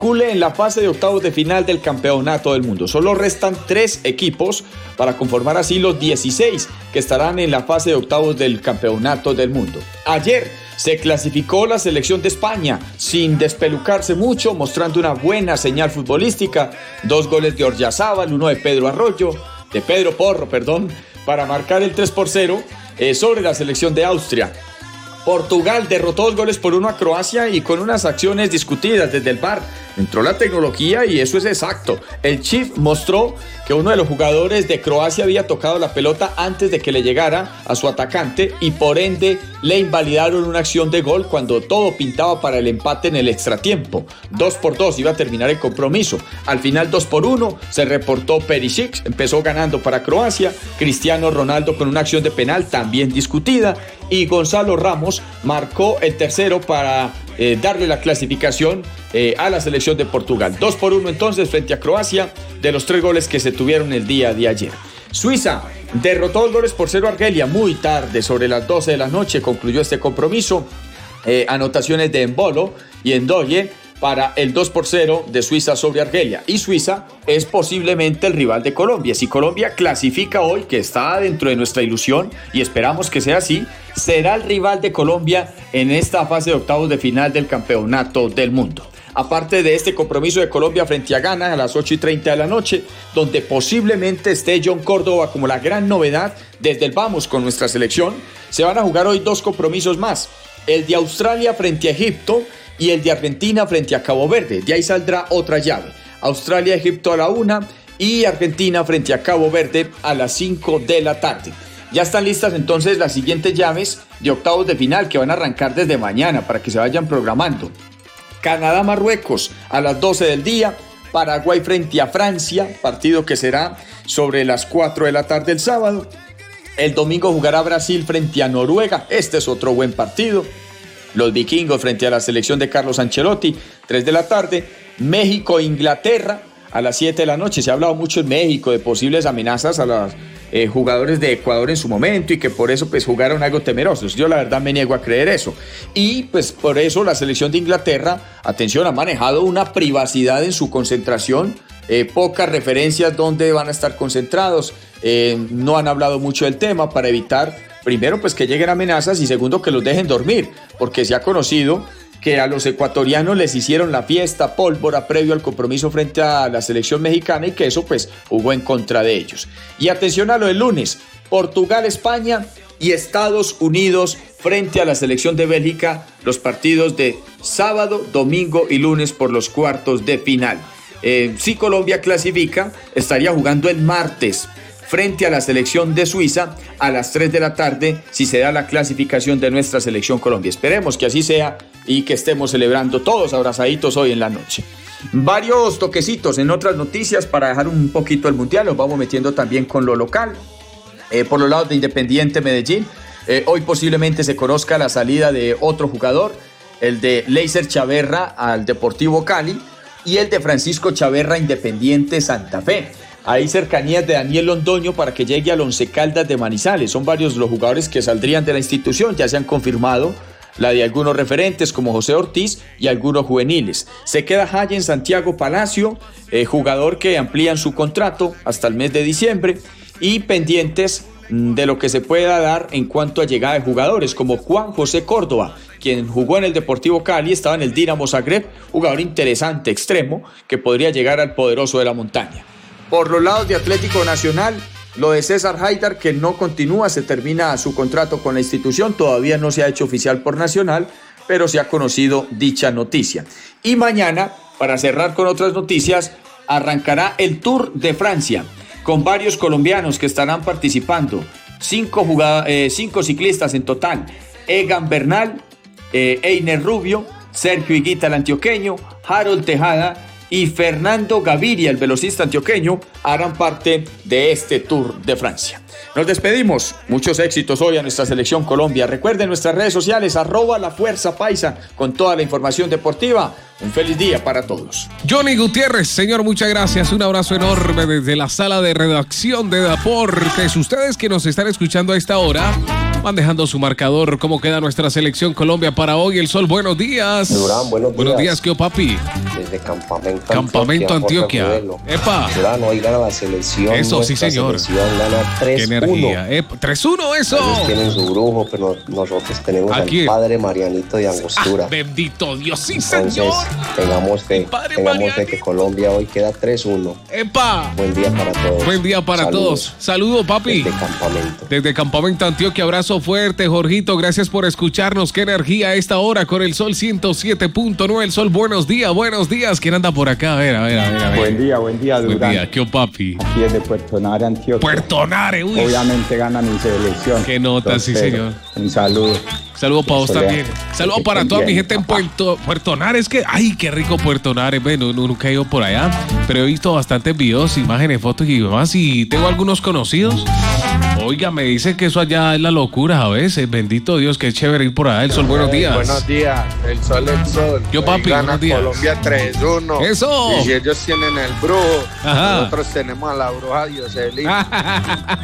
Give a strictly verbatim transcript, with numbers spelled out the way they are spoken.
en la fase de octavos de final del Campeonato del Mundo. Solo restan tres equipos para conformar así los dieciséis que estarán en la fase de octavos del Campeonato del Mundo. Ayer se clasificó la selección de España sin despelucarse mucho, mostrando una buena señal futbolística. Dos goles de Oryazábal, uno de Pedro Arroyo, de Pedro Porro, perdón, para marcar el tres por cero eh, sobre la selección de Austria. Portugal derrotó dos goles por uno a Croacia y con unas acciones discutidas desde el V A R. Entró la tecnología y eso es exacto. El Chief mostró que uno de los jugadores de Croacia había tocado la pelota antes de que le llegara a su atacante y por ende le invalidaron una acción de gol cuando todo pintaba para el empate en el extratiempo. Dos por dos iba a terminar el compromiso. Al final dos por uno se reportó Perisic, empezó ganando para Croacia. Cristiano Ronaldo con una acción de penal también discutida y Gonzalo Ramos marcó el tercero para eh, darle la clasificación eh, a la selección de Portugal. Dos por uno entonces frente a Croacia de los tres goles que se tuvieron el día de ayer. Suiza derrotó dos goles por cero a Argelia muy tarde, sobre las doce de la noche concluyó este compromiso. Eh, anotaciones de Embolo y Endoye para el dos por cero de Suiza sobre Argelia. Y Suiza es posiblemente el rival de Colombia. Si Colombia clasifica hoy, que está dentro de nuestra ilusión y esperamos que sea así, será el rival de Colombia en esta fase de octavos de final del Campeonato del Mundo. Aparte de este compromiso de Colombia frente a Ghana a las ocho y treinta de la noche, donde posiblemente esté John Córdoba como la gran novedad desde el vamos con nuestra selección, se van a jugar hoy dos compromisos más. El de Australia frente a Egipto y el de Argentina frente a Cabo Verde. De ahí saldrá otra llave. Australia-Egipto a la una y Argentina frente a Cabo Verde a las cinco de la tarde. Ya están listas entonces las siguientes llaves de octavos de final que van a arrancar desde mañana para que se vayan programando. Canadá-Marruecos a las doce del día, Paraguay frente a Francia, partido que será sobre las cuatro de la tarde el sábado. El domingo jugará Brasil frente a Noruega, este es otro buen partido. Los vikingos frente a la selección de Carlos Ancelotti, tres de la tarde. México-Inglaterra a las siete de la noche. Se ha hablado mucho en México de posibles amenazas a los eh, jugadores de Ecuador en su momento y que por eso pues jugaron algo temerosos. Yo la verdad me niego a creer eso. Y pues por eso la selección de Inglaterra, atención, ha manejado una privacidad en su concentración. Eh, pocas referencias donde van a estar concentrados. Eh, no han hablado mucho del tema para evitar, primero, pues que lleguen amenazas y segundo, que los dejen dormir, porque se ha conocido que a los ecuatorianos les hicieron la fiesta pólvora previo al compromiso frente a la selección mexicana y que eso pues jugó en contra de ellos. Y atención a lo del lunes, Portugal, España y Estados Unidos frente a la selección de Bélgica, los partidos de sábado, domingo y lunes por los cuartos de final. Eh, si Colombia clasifica, estaría jugando el martes frente a la selección de Suiza a las tres de la tarde si se da la clasificación de nuestra selección Colombia. Esperemos que así sea y que estemos celebrando todos abrazaditos hoy en la noche. Varios toquecitos en otras noticias para dejar un poquito el mundial, nos vamos metiendo también con lo local. Eh, por los lados de Independiente Medellín, eh, hoy posiblemente se conozca la salida de otro jugador, el de Leiser Chaverra al Deportivo Cali y el de Francisco Chaverra Independiente Santa Fe. Hay cercanías de Daniel Londoño para que llegue al Once Caldas de Manizales. Son varios los jugadores que saldrían de la institución. Ya se han confirmado la de algunos referentes como José Ortiz y algunos juveniles. Se queda Hayen Santiago Palacio, eh, jugador que amplían su contrato hasta el mes de diciembre y pendientes de lo que se pueda dar en cuanto a llegada de jugadores como Juan José Córdoba, quien jugó en el Deportivo Cali, estaba en el Dinamo Zagreb, jugador interesante, extremo, que podría llegar al poderoso de la montaña. Por los lados de Atlético Nacional, lo de César Haidar, que no continúa, se termina su contrato con la institución, todavía no se ha hecho oficial por Nacional, pero se ha conocido dicha noticia. Y mañana, para cerrar con otras noticias, arrancará el Tour de Francia, con varios colombianos que estarán participando, cinco, jugad- eh, cinco ciclistas en total, Egan Bernal, eh, Einer Rubio, Sergio Higuita el antioqueño, Harold Tejada y Fernando Gaviria, el velocista antioqueño, harán parte de este Tour de Francia. Nos despedimos. Muchos éxitos hoy a nuestra selección Colombia. Recuerden nuestras redes sociales, arroba la Fuerza Paisa, con toda la información deportiva. Un feliz día para todos. Johnny Gutiérrez, señor, muchas gracias. Un abrazo enorme desde la sala de redacción de Deportes. Ustedes que nos están escuchando a esta hora, van dejando su marcador. ¿Cómo queda nuestra selección Colombia para hoy? El Sol, buenos días. Durán, buenos días. Buenos días, ¿qué papi? Desde Campamento Campamento Antioquia. Antioquia. Epa. Durán, hoy gana la selección. Eso, sí, señor. Selección gana tres uno. Qué energía. tres uno, eso. Ellos tienen su brujo, pero nosotros tenemos al padre Marianito de Angostura. Ah, bendito Dios, sí, Entonces, señor. Tengamos fe, tengamos fe que Colombia hoy queda tres uno. ¡Epa! Buen día para todos. Buen día para Saludos. todos. Saludos, papi. Desde Campamento. Desde Campamento Antioquia, abrazo fuerte, Jorgito. Gracias por escucharnos. Qué energía a esta hora con el Sol ciento siete punto nueve. El Sol, buenos días, buenos días. ¿Quién anda por acá? A ver, a ver, a ver. A ver. Buen día, buen día, Durán. Buen día, ¿qué papi? Aquí desde Puerto Nare, Antioquia. Puerto Nare, uy. Obviamente gana mi selección. Qué nota, sí, señor. Un saludo. Saludos para vos también. Saludos para toda mi gente en papá. Puerto, Puerto Nares. Que, ay, qué rico Puerto Nares. Bueno, nunca he ido por allá, pero he visto bastantes videos, imágenes, fotos y demás. Y tengo algunos conocidos. Oiga, me dicen que eso allá es la locura a veces. Bendito Dios, qué chévere ir por allá. El Sol, buenos días. Buenos días. El Sol, el Sol. Yo, papi, Hoy gana buenos días. Colombia tres uno. Eso. Y si ellos tienen el brujo, Ajá. nosotros tenemos a la bruja Dioselina.